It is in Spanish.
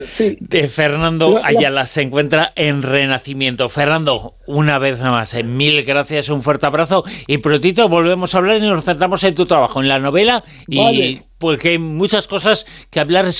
Sí, de Fernando Ayala se encuentra en Renacimiento. Fernando, una vez más, mil gracias, un fuerte abrazo y prontito volvemos a hablar y nos centramos en tu trabajo, en la novela vale. y porque hay muchas cosas que hablar